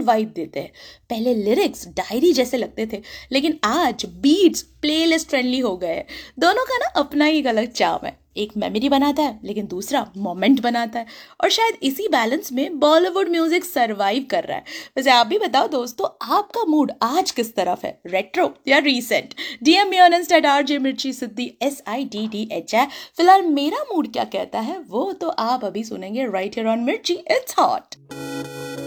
Vibe देते हैं। पहले लिरिक्स डायरी जैसे लगते थे, लेकिन आज बीट्स प्लेलिस्ट फ्रेंडली हो गए हैं। दोनों का ना अपना ही एक अलग चार्म है। एक मेमोरी बनाता है, लेकिन दूसरा मोमेंट बनाता है। और शायद इसी बैलेंस में बॉलीवुड म्यूजिक सरवाइव कर रहा है। वैसे आप भी बताओ दोस्तों, आपका मूड आज किस तरफ है, रेट्रो या recent? DM me on Insta RJ मिर्ची सिद्धि SIDDH है। फिलहाल मेरा मूड क्या कहता है वो तो आप अभी सुनेंगे राइट हियर ऑन मिर्ची इट्स हॉट।